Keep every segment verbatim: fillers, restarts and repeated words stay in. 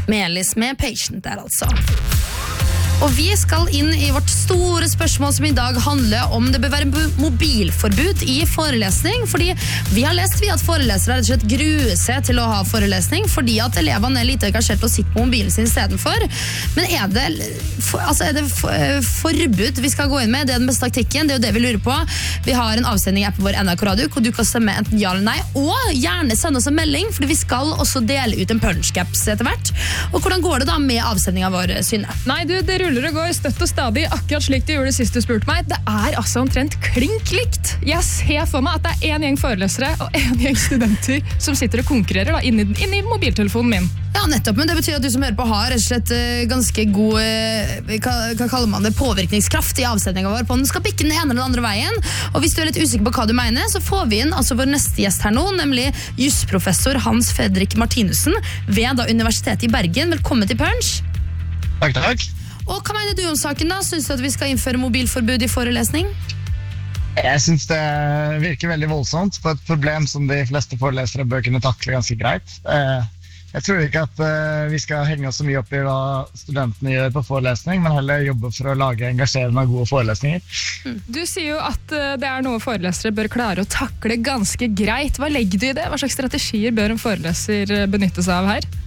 Melis med Patient der altså. Og vi skal inn i vårt store spørsmål som i dag handler om det bør være mobilforbud i forelesning, fordi vi har lest vi at forelesere rett og slett gruer seg til å ha forelesning, fordi at elevene er lite engasjert og sitter på mobilen sin i stedet for. Men er det, altså er det forbud vi skal gå inn med? Det er den beste taktikken, det er jo det vi lurer på. Vi har en avsending i appen vår N R K Radio, hvor du kan stemme enten ja eller nei, og gjerne sende oss en melding, fordi vi skal også dele ut en punchcaps etter hvert. Og hvordan går det da med avsendingen vår, Synne? Nei, du, det ruller og går støtt og stadig, akkurat slik du gjorde sist du spurte meg. Det er altså omtrent klink likt. Jeg ser for meg at det er en gjeng forelesere og en gjeng studenter som sitter og konkurrerer da, inn, i, inn i mobiltelefonen min. Ja, nettopp, men det betyr at du som hører på har rett og slett ganske god, hva, hva kaller man det, påvirkningskraft i avsendingen vår på den skal bikke den ene eller den andre veien. Og hvis du er litt usikker på hva du mener, så får vi inn altså vår neste gjest her nå, nemlig jusprofessor Hans Fredrik Martinussen ved da Universitetet i Bergen. Velkommen til Punch. Takk, takk. Og hva mener du om saken da? Synes du at vi skal innføre mobilforbud i forelesning? Jeg synes det virker veldig voldsomt på et problem som de fleste forelesere bør kunne takle ganske greit. Jeg tror ikke at vi skal henge oss så mye opp i hva studentene gjør på forelesning, men heller jobbe for å lage engasjerende og gode forelesninger. Du sier jo at det er noe forelesere bør klare å takle ganske greit. Hva legger du i det? Hva slags strategier bør en foreleser benytte seg av her?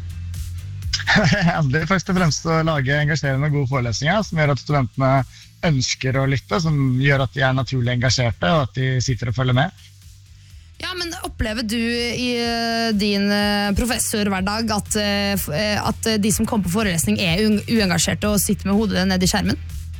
Det er først og fremst å lage engasjerende og gode forelesninger som gjør at studentene ønsker å lytte, som gjør at de er naturlig engasjerte og at de sitter og følger med. Ja, men opplever du i din professorhverdag at, at de som kommer på forelesning er uengasjerte og sitter med hodet ned i skjermen?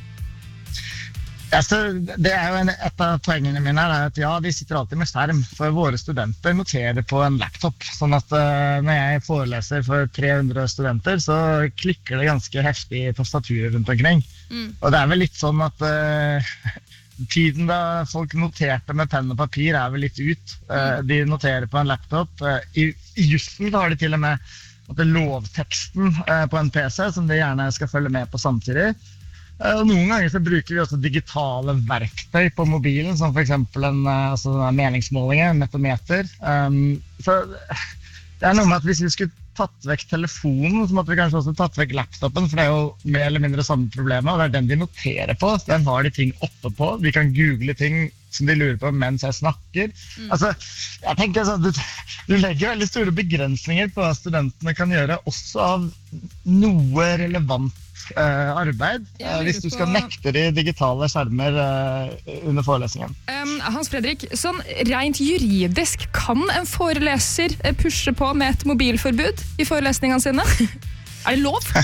Ja, det er jo en, et av poengene mine er at ja, de sitter alltid med skjerm, for våre studenter noterer på en laptop, sånn at uh, når jeg foreleser for tre hundre studenter, så klikker det ganske heftig i tastaturet rundt omkring. Mm. Og det er vel litt sånn at uh, tiden da folk noterte med penn og papir er vel litt ut. Uh, de noterer på en laptop. Uh, I i jussen har de til og med at det er lovteksten uh, på en P C, som de gjerne skal følge med på samtidig. Og noen ganger så bruker vi også digitale verktøy på mobilen, som for eksempel en altså, meningsmåling, en metometer. Um, så det er noe med at hvis vi skulle tatt vekk telefonen, så måtte vi kanskje også tatt vekk laptopen, for det er jo mer eller mindre samme problemet, og det er den de noterer på. Den har de ting oppe på. Vi kan google ting som de lurer på mens jeg snakker. Mm. Altså, jeg tenker sånn, du, du legger veldig store begrensninger på hva studentene kan gjøre, også av noe relevant Uh, arbeid, uh, hvis du skal på... nekte de digitale skjermer uh, under forelesningen. Um, Hans Fredrik, sånn rent juridisk, kan en foreleser pushe på med et mobilforbud i forelesningene sine? Er det lov?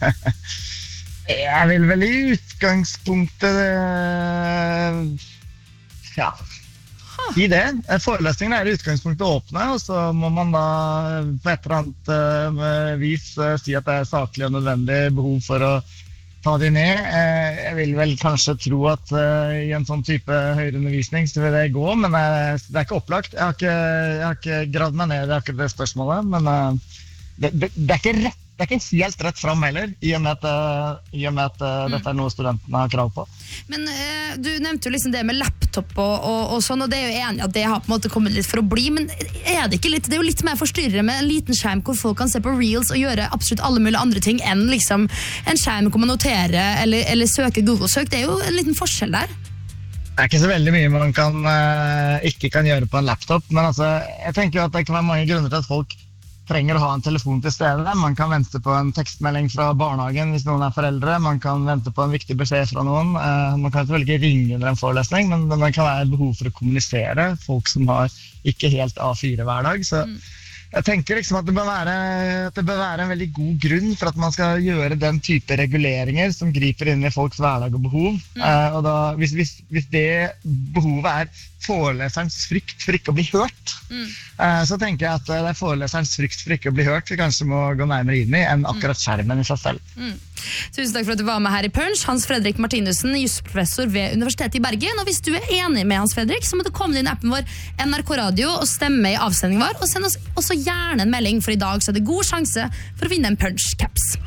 Jeg vil vel i utgangspunktet uh, ja i det. Forelesningene er i utgangspunktet åpne, og så må man da på et eller annet uh, vis uh, si at det er saklig og nødvendig behov for å ta de ned. Uh, jeg vil vel kanskje tro at uh, i en sånn type høyere undervisning så vil det gå, men uh, det er ikke opplagt. Jeg har ikke, jeg har ikke gravd meg ned i akkurat det spørsmålet, men uh, det, det, det er ikke rett. Det er ikke helt rett frem heller, i og med at, i og med at uh, dette er noe studentene har krav på. Men uh, du nevnte jo liksom det med laptop og, og, og sånn, og det er jo enig at det har på en måte kommet litt for å bli, men er det ikke litt, det er jo litt mer forstyrrende med en liten skjerm hvor folk kan se på reels og gjøre absolutt alle mulige andre ting enn liksom en skjerm hvor man noterer eller, eller søker Google-søk. Det er jo en liten forskjell der. Det er ikke så veldig mye man kan, uh, ikke kan gjøre på en laptop, men altså, jeg tenker jo at det kan være mange grunner til at folk trenger å ha en telefon til stede. Man kan vente på en tekstmelding fra barnehagen hvis noen er foreldre. Man kan vente på en viktig beskjed fra noen. Man kan selvfølgelig ikke ringe under en forelesning, men det kan være et behov for å kommunisere. Folk som har ikke helt A fire hver dag. Så jeg tenker liksom at det bør være, at det bør være en veldig god grunn for at man skal gjøre den type reguleringer som griper inn i folks hverdag og behov. Mm. Og da, hvis, hvis, hvis det behovet er foreleserens frykt for ikke å bli hørt, mm. så tenker jeg at det er foreleserens frykt for ikke å bli hørt vi kanskje må gå nærmere inn i enn akkurat skjermen i seg selv. Mm. Tusen takk for at du var med her i Punch, Hans Fredrik Martinussen, jusprofessor ved Universitetet i Bergen. Og hvis du er enig med Hans Fredrik, så må du komme inn i appen vår N R K Radio og stemme i avsendingen vår, og send oss også gjerne en melding, for i dag så er det god sjanse for å vinne en Punch-caps.